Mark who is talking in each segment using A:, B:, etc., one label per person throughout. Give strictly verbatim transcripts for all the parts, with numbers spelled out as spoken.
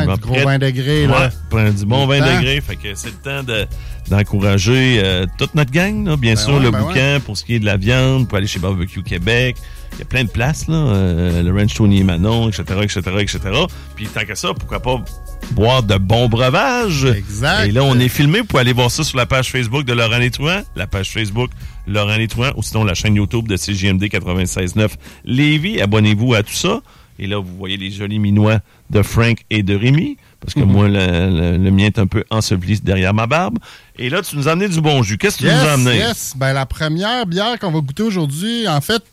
A: Ouais, du gros vingt degrés, là.
B: Ouais, du bon vingt degrés. Fait que c'est le temps de, d'encourager euh, toute notre gang, là. Bien ben sûr, ouais, le ben boucan ouais. pour ce qui est de la viande, pour aller chez Barbecue Québec. Il y a plein de places, là. Euh, le Ranch Tony et Manon, et cetera, et cetera, et cetera. Puis tant que ça, pourquoi pas boire de bons breuvages.
A: Exact.
B: Et là, on est filmé. Vous pouvez aller voir ça sur la page Facebook de Laurent Létrouin, la page Facebook Laurent Létrouin, ou sinon la chaîne YouTube de C J M D quatre-vingt-seize neuf Lévis. Abonnez-vous à tout ça. Et là, vous voyez les jolis minois de Frank et de Rémi, parce que mm-hmm. moi, le, le, le mien est un peu enseveli derrière ma barbe. Et là, tu nous as amené du bon jus. Qu'est-ce que
A: yes,
B: tu nous as amené?
A: Yes, ben la première bière qu'on va goûter aujourd'hui, en fait,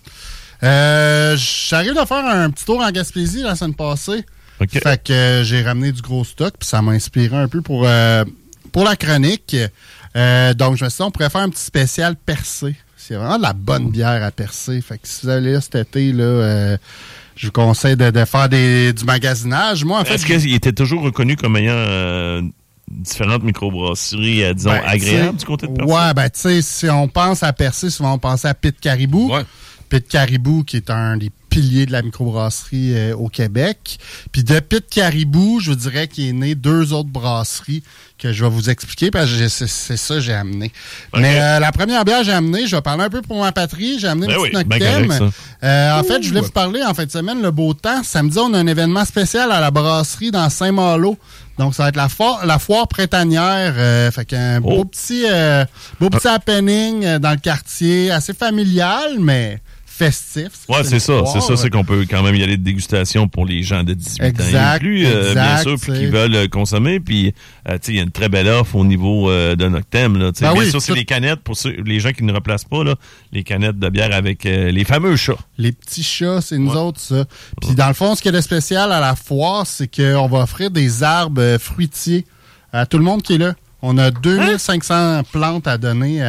A: euh, j'arrive de faire un petit tour en Gaspésie la semaine passée. Okay. Fait que euh, j'ai ramené du gros stock, puis ça m'a inspiré un peu pour, euh, pour la chronique. Euh, donc, je me suis dit, on pourrait faire un petit spécial percé. C'est vraiment de la bonne bière à percer. Fait que si vous allez là cet été, là, euh, je vous conseille de, de faire des, du magasinage. Moi, en fait.
B: Est-ce qu'il était toujours reconnu comme ayant euh, différentes microbrasseries, euh, disons, ben, agréables du côté de Percé?
A: Ouais, ben, tu sais, si on pense à Percé, souvent on pense à Pit Caribou. Ouais. Pit Caribou, qui est un des piliers de la microbrasserie euh, au Québec. Puis de Pit Caribou, je vous dirais qu'il est né deux autres brasseries que je vais vous expliquer, parce que c'est, c'est ça que j'ai amené. Okay. Mais euh, la première bière que j'ai amenée, je vais parler un peu pour ma patrie. J'ai amené ben une petite
B: oui,
A: Noctem.
B: Ben
A: euh, en fait, je voulais ouais. vous parler en fin de semaine, le beau temps. Samedi, on a un événement spécial à la brasserie dans Saint-Malo. Donc, ça va être la foire, la foire printanière. Euh, fait qu'un oh. beau petit, euh, beau petit happening euh, dans le quartier, assez familial, mais festif.
B: Ouais, c'est, c'est ça. Foire, c'est ça, ouais. c'est qu'on peut quand même y aller de dégustation pour les gens de dix-huit
A: exact,
B: ans et plus, euh,
A: exact,
B: bien sûr, puis qui veulent euh, consommer. Puis, euh, tu sais, il y a une très belle offre au niveau euh, de Noctem. Là, ben bien oui, sûr, c'est tout... les canettes, pour ceux, les gens qui ne replacent pas, là, les canettes de bière avec euh, les fameux chats.
A: Les petits chats, c'est nous ouais. autres, ça. Puis, ouais. dans le fond, ce qui est de spécial à la foire, c'est qu'on va offrir des arbres fruitiers à tout le monde qui est là. On a deux mille cinq cents hein? plantes à donner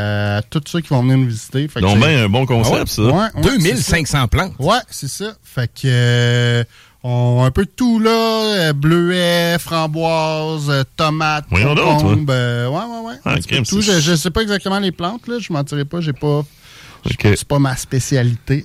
A: à tous ceux qui vont venir nous visiter. Fait
B: Donc, ben, un bon concept, ah ouais? ça.
A: Ouais, ouais,
C: deux mille cinq cents plantes?
A: Ouais, c'est ça. Fait que, euh, on a un peu de tout, là. Bleuets, framboises, tomates, concombres. Euh, ouais, ouais, ouais. Ah, okay, tout. Je, je sais pas exactement les plantes, là. Je mentirais pas, j'ai pas... Okay. C'est pas ma spécialité.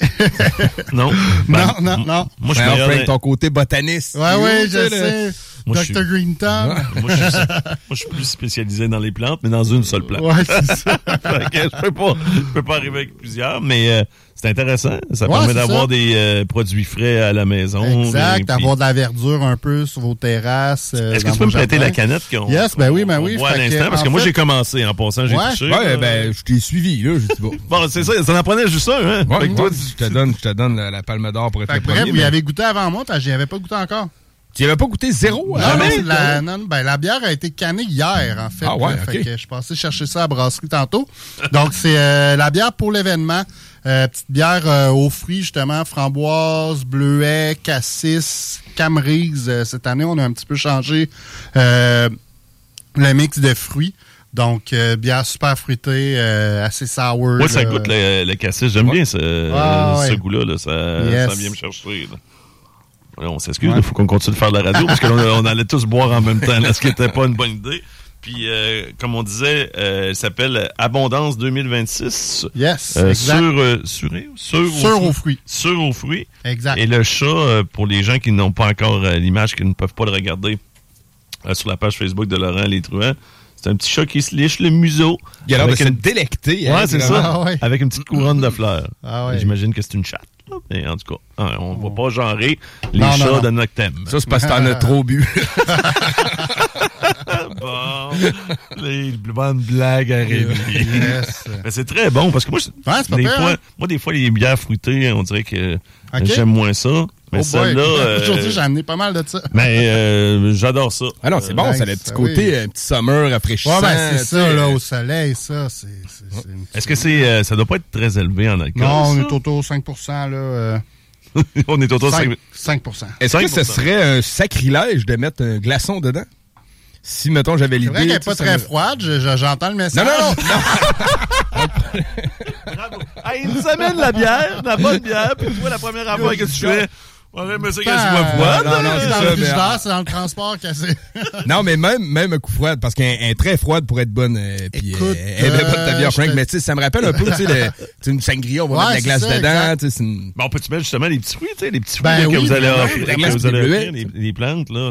B: non.
A: Ben, non, non, non.
C: Moi, je suis meilleur avec ton côté botaniste.
A: Ouais, ouais, je sais. Moi, docteur Greentham.
B: moi, je suis, moi, je suis plus spécialisé dans les plantes, mais dans une seule plante.
A: Ouais, c'est ça.
B: je peux pas, je peux pas arriver avec plusieurs, mais euh, c'est intéressant. Ça ouais, permet d'avoir ça. des euh, produits frais à la maison.
A: Exact, puis... d'avoir de la verdure un peu sur vos terrasses. Euh,
B: Est-ce que tu peux me prêter la canette qu'on
A: yes, ben oui, ben oui.
B: voit à l'instant, que, parce que moi, fait... j'ai commencé. En passant, j'ai
A: ouais,
B: touché.
C: Ouais, là, ben, je t'ai suivi, là. Je bon.
B: bon, c'est ça, ça en prenait juste un, hein.
C: Ouais, fait que toi, je te donne, je te donne la, la palme d'or pour être
A: fait
C: le premier.
A: Bref, vous
C: mais...
A: y avez goûté avant moi, parce que j'y avais pas goûté encore.
C: Tu n'avais pas goûté zéro?
A: Non, mais la, non, ben, la bière a été cannée hier, en fait.
C: Ah ouais,
A: là,
C: okay.
A: Fait que je pensais chercher ça à la brasserie tantôt. Donc, c'est euh, la bière pour l'événement. Euh, petite bière euh, aux fruits, justement, framboise, bleuet, cassis, camerise. Euh, cette année, on a un petit peu changé euh, le mix de fruits. Donc, euh, bière super fruitée, euh, assez sour.
B: Moi, ouais, ça goûte le, le cassis. J'aime ouais. bien ce,
A: ah,
B: ce
A: ouais.
B: goût-là. Là. Ça,
A: yes.
B: ça vient me chercher. Là. Là, on s'excuse, il ouais. faut qu'on continue de faire de la radio parce qu'on on allait tous boire en même temps, là, ce qui n'était pas une bonne idée. Puis, euh, comme on disait, euh, elle s'appelle Abondance deux mille vingt-six.
A: Yes,
B: euh,
A: exact.
B: Sur, euh, suré, sur,
A: sur aux fruits.
B: Sur aux fruits.
A: Exact.
B: Et le chat, euh, pour les gens qui n'ont pas encore euh, l'image, qui ne peuvent pas le regarder euh, sur la page Facebook de Laurent Létrouin, c'est un petit chat qui se liche le museau.
C: Il a l'air de se
B: une...
C: délecter.
B: Ouais,
C: hein,
B: c'est ça. Ah, ouais. Avec une petite couronne de fleurs.
A: Ah, ouais.
B: J'imagine que c'est une chatte. Mais en tout cas, hein, on ne va pas genrer les non, chats non, non. de Noctem.
C: Ça, c'est parce que t'en as trop bu.
B: Bon, les bonnes blagues à Rémi.
A: Yes.
B: Mais c'est très bon parce que moi,
A: ouais,
B: des
A: pire,
B: fois,
A: hein?
B: moi, des fois, les bières fruitées, on dirait que
A: okay.
B: j'aime moins ça. Mais
A: oh
B: celle-là. Euh,
A: aujourd'hui, j'ai amené pas mal de ça.
B: Mais euh, j'adore ça.
C: Ah non, c'est bon, euh, ça a le petit côté, oui. un petit summer rafraîchissant.
A: Ouais, ben, c'est ça, là, au soleil, ça. C'est, c'est, c'est une...
B: Est-ce que c'est, euh, ça doit pas être très élevé en alcool?
A: Non, on
B: ça?
A: est autour de cinq pour cent, là. Euh...
B: on est autour de cinq,
A: cinq pour cent.
C: Est-ce que ce serait un sacrilège de mettre un glaçon dedans? Si, mettons, j'avais l'idée...
A: C'est vrai qu'elle n'est pas très me... froide, je, je, j'entends le message.
C: Non, non, non!
B: Bravo! Hey, il nous amène la bière, la bonne bière, puis toi, la première affaire que tu fais... Ouais, mais c'est qu'elle soit froide.
A: Non, non, c'est dans
C: ça,
A: le frigidaire,
C: mais...
A: c'est dans le transport cassé.
C: Non, mais même, même un coup froide, parce qu'elle est très froide pour être bonne. Euh, puis
A: Écoute,
C: euh, elle est bonne ta bière, Frank.
A: te...
C: Mais tu sais, ça me rappelle un peu, tu sais, une sangria, on va ouais, mettre de la glace ça, dedans. Tu sais, c'est une...
B: Bon, on peut-tu mettre justement les petits fruits, tu sais, les petits fruits
A: ben
B: là,
A: oui,
B: que vous allez
A: ben
B: offrir,
A: oui,
B: que vous allez offrir, les, les plantes, là.